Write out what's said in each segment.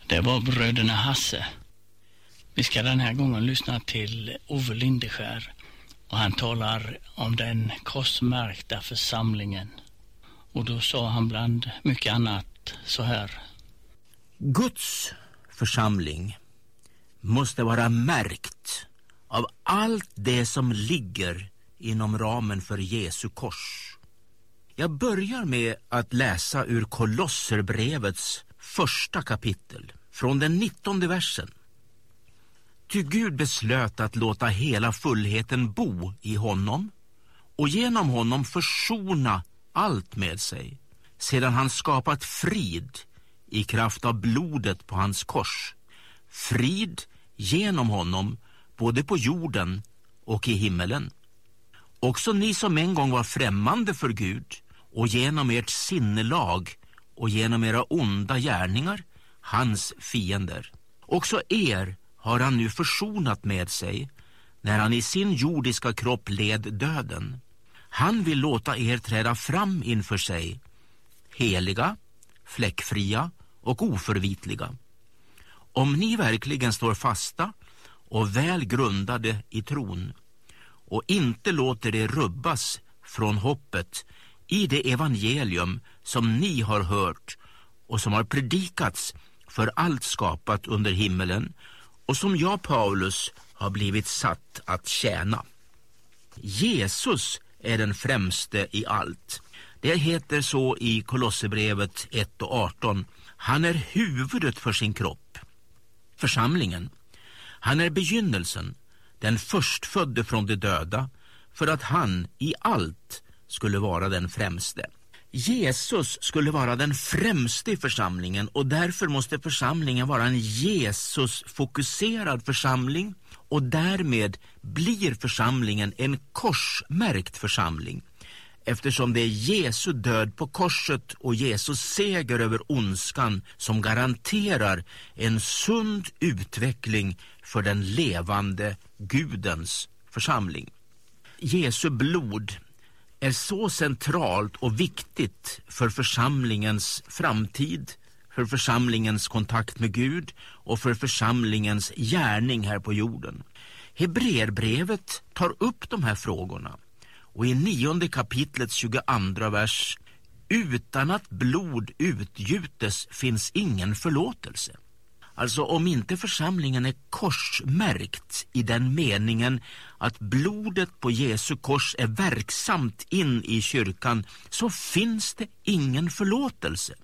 Det var bröderna Hasse. Vi ska den här gången lyssna till Ove Lindeskär och han talar om den korsmärkta församlingen. Och då sa han bland mycket annat så här. Guds församling måste vara märkt av allt det som ligger inom ramen för Jesu kors. Jag börjar med att läsa ur Kolosserbrevets första kapitel, från den 19:e versen. Ty Gud beslöt att låta hela fullheten bo i honom och genom honom försona allt med sig, sedan han skapat frid i kraft av blodet på hans kors. Frid genom honom både på jorden och i himmelen. Också ni som en gång var främmande för Gud och genom ert sinnelag och genom era onda gärningar, hans fiender. Också er har han nu försonat med sig när han i sin jordiska kropp led döden. Han vill låta er träda fram inför sig, heliga, fläckfria och oförvitliga. Om ni verkligen står fasta och väl grundade i tron och inte låter er rubbas från hoppet i det evangelium som ni har hört och som har predikats för allt skapat under himmelen och som jag, Paulus, har blivit satt att tjäna. Jesus är den främste i allt. Det heter så i Kolosserbrevet 1:18. Han är huvudet för sin kropp, församlingen. Han är begynnelsen, den förstfödde från de döda, för att han i allt skulle vara den främste. Jesus skulle vara den främste i församlingen och därför måste församlingen vara en Jesus-fokuserad församling och därmed blir församlingen en korsmärkt församling. Eftersom det är Jesu död på korset och Jesus seger över ondskan som garanterar en sund utveckling för den levande Gudens församling. Jesu blod är så centralt och viktigt för församlingens framtid, för församlingens kontakt med Gud och för församlingens gärning här på jorden. Hebreerbrevet tar upp de här frågorna och i 9:e kapitlets 22:a vers: utan att blod utgjutes finns ingen förlåtelse. Alltså om inte församlingen är korsmärkt i den meningen att blodet på Jesu kors är verksamt in i kyrkan, så finns det ingen förlåtelse.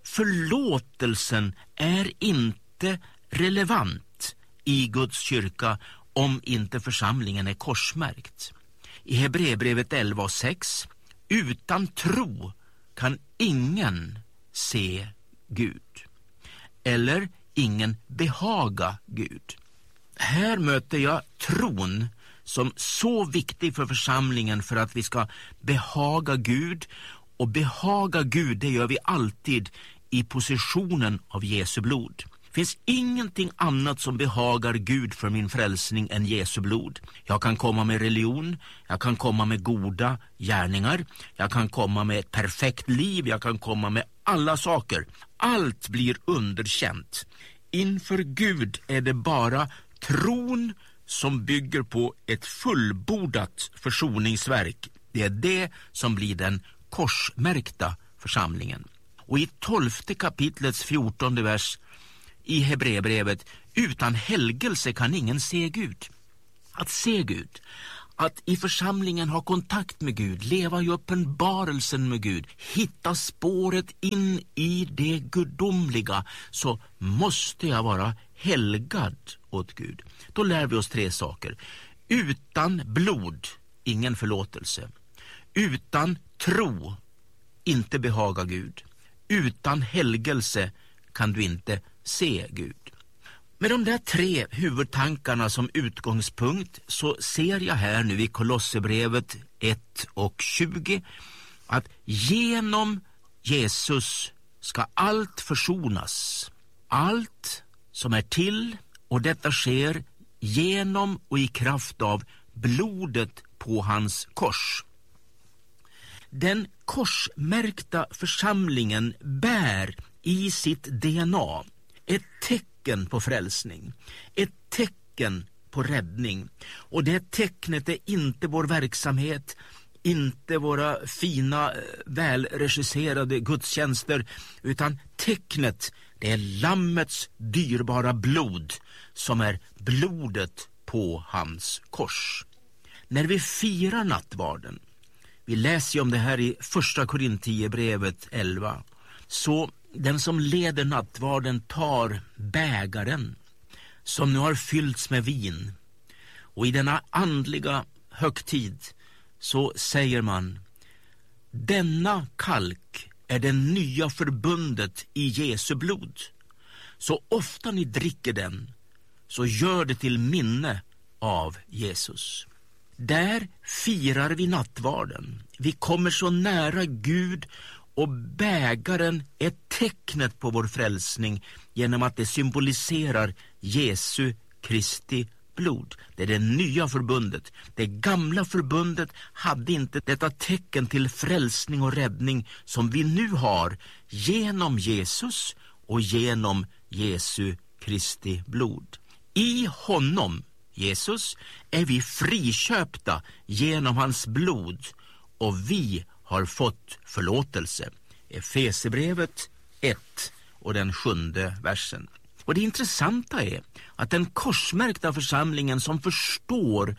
Förlåtelsen är inte relevant i Guds kyrka om inte församlingen är korsmärkt. I Hebreerbrevet 11:6: utan tro kan ingen se Gud. Eller ingen behaga Gud. Här möter jag tron som så viktig för församlingen för att vi ska behaga Gud. Och behaga Gud, det gör vi alltid i positionen av Jesu blod. Det finns ingenting annat som behagar Gud för min frälsning än Jesu blod. Jag kan komma med religion, jag kan komma med goda gärningar, jag kan komma med ett perfekt liv, jag kan komma med alla saker. Allt blir underkänt. Inför Gud är det bara tron som bygger på ett fullbordat försoningsverk. Det är det som blir den korsmärkta församlingen. Och i 12:e kapitlets 14:e vers i Hebreerbrevet: utan helgelse kan ingen se Gud. Att se Gud, att i församlingen ha kontakt med Gud, leva i uppenbarelsen med Gud, hitta spåret in i det gudomliga, så måste jag vara helgad åt Gud. Då lär vi oss 3 saker. Utan blod, ingen förlåtelse. Utan tro, inte behaga Gud. Utan helgelse kan du inte se Gud. Med de där 3 huvudtankarna som utgångspunkt så ser jag här nu i Kolosserbrevet 1:20 att genom Jesus ska allt försonas. Allt som är till, och detta sker genom och i kraft av blodet på hans kors. Den korsmärkta församlingen bär i sitt DNA ett tecken på frälsning, ett tecken på räddning. Och det tecknet är inte vår verksamhet, inte våra fina, välregisserade gudstjänster, utan tecknet, det är lammets dyrbara blod, som är blodet på hans kors. När vi firar nattvarden, vi läser ju om det här i första Korintierbrevet 11, så den som leder nattvarden tar bägaren som nu har fyllts med vin. Och i denna andliga högtid så säger man: denna kalk är det nya förbundet i Jesu blod. Så ofta ni dricker den, så gör det till minne av Jesus. Där firar vi nattvarden. Vi kommer så nära Gud, och bägaren är tecknet på vår frälsning genom att det symboliserar Jesu Kristi blod. Det är det nya förbundet. Det gamla förbundet hade inte detta tecken till frälsning och räddning som vi nu har genom Jesus och genom Jesu Kristi blod. I honom, Jesus, är vi friköpta genom hans blod, och vi har fått förlåtelse. Efesierbrevet 1 och den 7:e versen. Och det intressanta är att den korsmärkta församlingen som förstår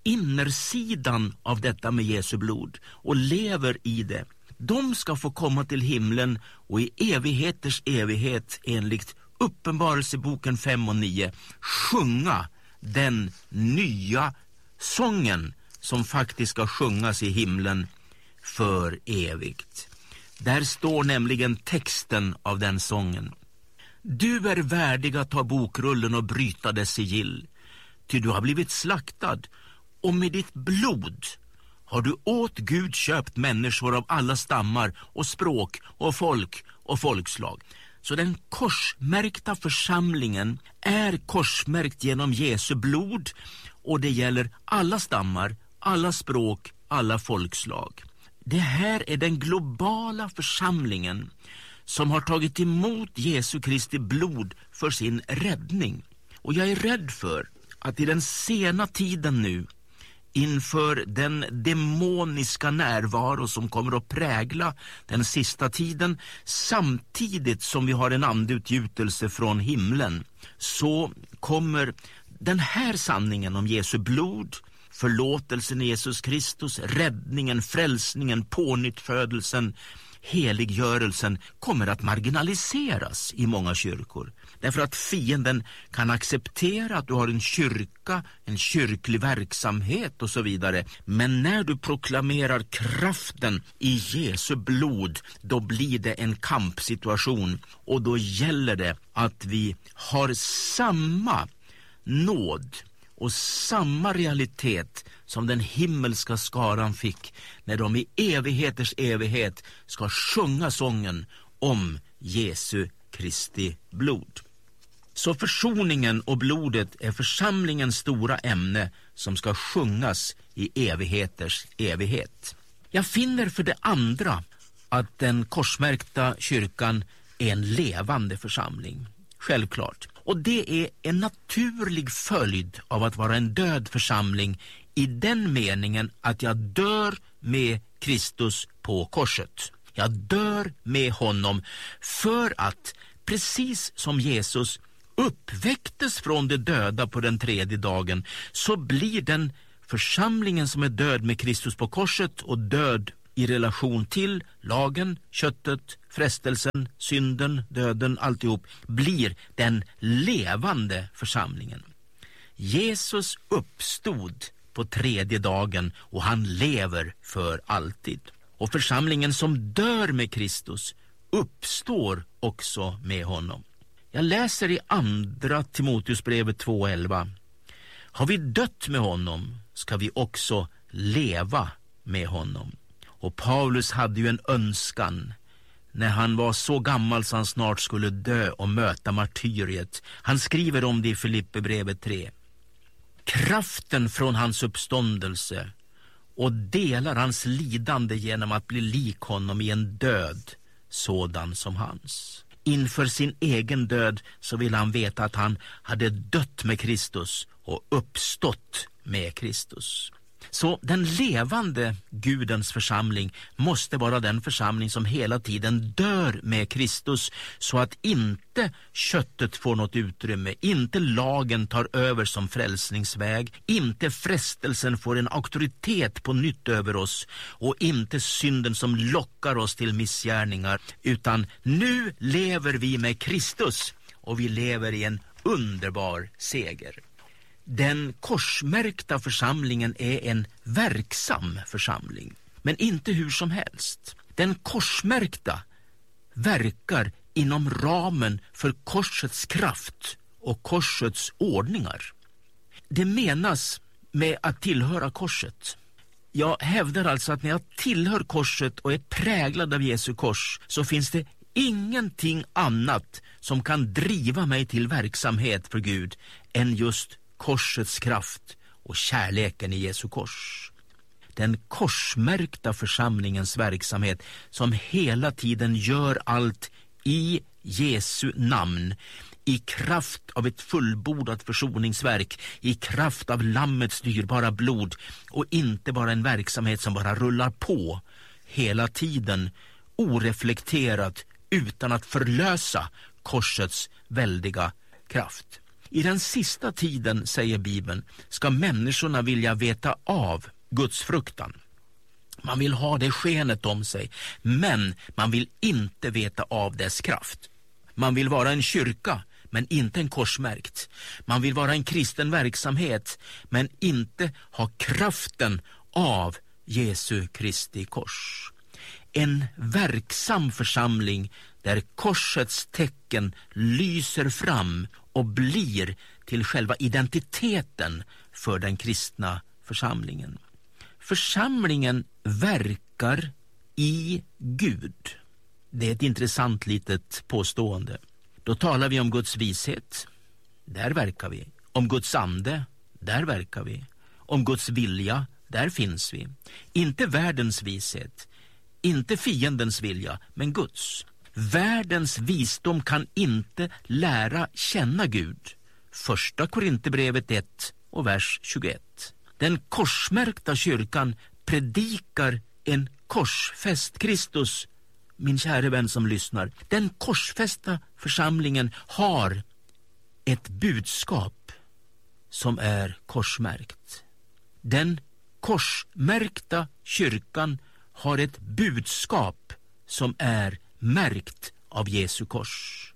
innersidan av detta med Jesu blod och lever i det, de ska få komma till himlen och i evigheters evighet, enligt Uppenbarelseboken 5 och 9, sjunga den nya sången som faktiskt ska sjungas i himlen för evigt. Där står nämligen texten av den sången: du är värdig att ta bokrullen och bryta dess sigill, ty du har blivit slaktad, och med ditt blod har du åt Gud köpt människor av alla stammar och språk och folk och folkslag. Så den korsmärkta församlingen är korsmärkt genom Jesu blod, och det gäller alla stammar, alla språk, alla folkslag. Det här är den globala församlingen som har tagit emot Jesu Kristi blod för sin räddning. Och jag är rädd för att i den sena tiden nu, inför den demoniska närvaro som kommer att prägla den sista tiden, samtidigt som vi har en andeutgjutelse från himlen, så kommer den här sanningen om Jesu blod, förlåtelsen i Jesus Kristus, räddningen, frälsningen, pånyttfödelsen, heliggörelsen kommer att marginaliseras i många kyrkor. Därför att fienden kan acceptera att du har en kyrka, en kyrklig verksamhet och så vidare. Men när du proklamerar kraften i Jesu blod, då blir det en kampsituation. Och då gäller det att vi har samma nåd och samma realitet som den himmelska skaran fick när de i evigheters evighet ska sjunga sången om Jesu Kristi blod. Så försoningen och blodet är församlingens stora ämne som ska sjungas i evigheters evighet. Jag finner för det andra att den korsmärkta kyrkan är en levande församling. Självklart. Och det är en naturlig följd av att vara en död församling, i den meningen att jag dör med Kristus på korset. Jag dör med honom för att, precis som Jesus uppväcktes från de döda på den 3:e dagen, så blir den församlingen som är död med Kristus på korset och död i relation till lagen, köttet, frestelsen, synden, döden, alltihop, blir den levande församlingen. Jesus uppstod på 3:e dagen och han lever för alltid. Och församlingen som dör med Kristus uppstår också med honom. Jag läser i andra Timoteusbrevet 2:11. Har vi dött med honom ska vi också leva med honom. Och Paulus hade ju en önskan när han var så gammal så han snart skulle dö och möta martyriet. Han skriver om det i Filipperbrevet 3. Kraften från hans uppståndelse och delar hans lidande genom att bli lik honom i en död sådan som hans. Inför sin egen död så ville han veta att han hade dött med Kristus och uppstått med Kristus. Så den levande Gudens församling måste vara den församling som hela tiden dör med Kristus, så att inte köttet får något utrymme, inte lagen tar över som frälsningsväg, inte frestelsen får en auktoritet på nytt över oss och inte synden som lockar oss till missgärningar, utan nu lever vi med Kristus och vi lever i en underbar seger. Den korsmärkta församlingen är en verksam församling, men inte hur som helst. Den korsmärkta verkar inom ramen för korsets kraft och korsets ordningar. Det menas med att tillhöra korset. Jag hävdar alltså att när jag tillhör korset och är präglad av Jesu kors, så finns det ingenting annat som kan driva mig till verksamhet för Gud än just korsets kraft och kärleken i Jesu kors. Den korsmärkta församlingens verksamhet som hela tiden gör allt i Jesu namn, i kraft av ett fullbordat försoningsverk, i kraft av lammets dyrbara blod, och inte bara en verksamhet som bara rullar på hela tiden oreflekterat utan att förlösa korsets väldiga kraft. I den sista tiden, säger Bibeln, ska människorna vilja veta av Guds fruktan. Man vill ha det skenet om sig, men man vill inte veta av dess kraft. Man vill vara en kyrka, men inte en korsmärkt. Man vill vara en kristen verksamhet, men inte ha kraften av Jesu Kristi kors. En verksam församling där korsets tecken lyser fram och blir till själva identiteten för den kristna församlingen. Församlingen verkar i Gud. Det är ett intressant litet påstående. Då talar vi om Guds vishet. Där verkar vi. Om Guds ande. Där verkar vi. Om Guds vilja. Där finns vi. Inte världens vishet. Inte fiendens vilja, men Guds. Världens visdom kan inte lära känna Gud. Första Korinthierbrevet 1 och vers 21. Den korsmärkta kyrkan predikar en korsfäst Kristus. Min kära vän som lyssnar, den korsfästa församlingen har ett budskap som är korsmärkt. Den korsmärkta kyrkan har ett budskap som är märkt av Jesu kors.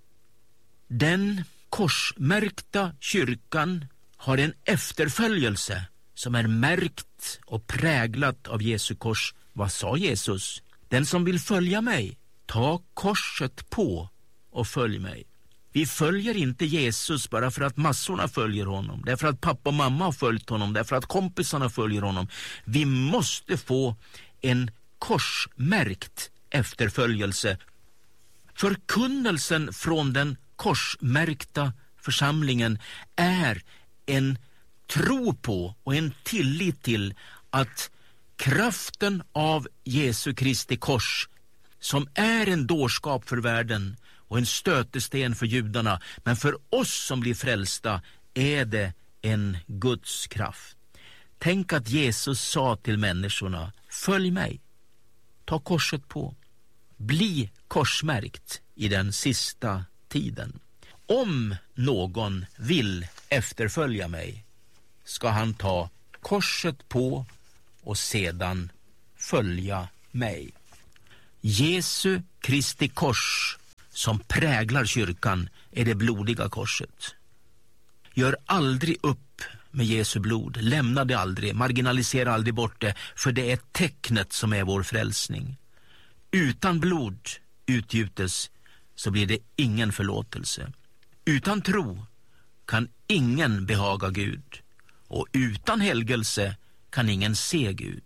Den korsmärkta kyrkan har en efterföljelse som är märkt och präglat av Jesu kors. Vad sa Jesus? Den som vill följa mig, ta korset på och följ mig. Vi följer inte Jesus bara för att massorna följer honom, därför att pappa och mamma har följt honom, därför att kompisarna följer honom. Vi måste få en korsmärkt efterföljelse. Förkunnelsen från den korsmärkta församlingen är en tro på och en tillit till att kraften av Jesu Kristi kors, som är en dårskap för världen och en stötesten för judarna, men för oss som blir frälsta är det en Guds kraft. Tänk att Jesus sa till människorna: följ mig, ta korset på, bli korsmärkt i den sista tiden. Om någon vill efterfölja mig ska han ta korset på och sedan följa mig. Jesu Kristi kors som präglar kyrkan är det blodiga korset. Gör aldrig upp med Jesu blod, lämna det aldrig, marginalisera aldrig bort det, för det är tecknet som är vår frälsning. Utan blod utgjutes så blir det ingen förlåtelse. Utan tro kan ingen behaga Gud, och utan helgelse kan ingen se Gud.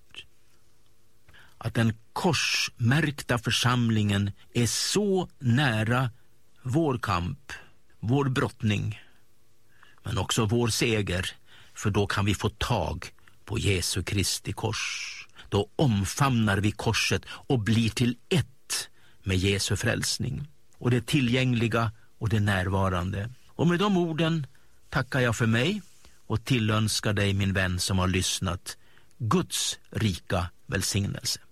Att den korsmärkta församlingen är så nära vår kamp, vår brottning, men också vår seger, för då kan vi få tag på Jesu Kristi kors. Då omfamnar vi korset och blir till ett med Jesu frälsning. och det tillgängliga och det närvarande. Och med de orden tackar jag för mig och tillönskar dig, min vän som har lyssnat, Guds rika välsignelse.